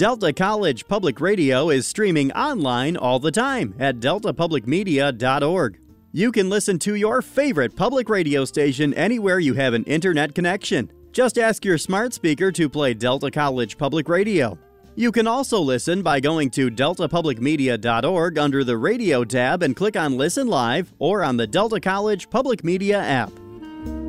Delta College Public Radio is streaming online all the time at deltapublicmedia.org. You can listen to your favorite public radio station anywhere you have an internet connection. Just ask your smart speaker to play Delta College Public Radio. You can also listen by going to deltapublicmedia.org under the Radio tab and click on Listen Live or on the Delta College Public Media app.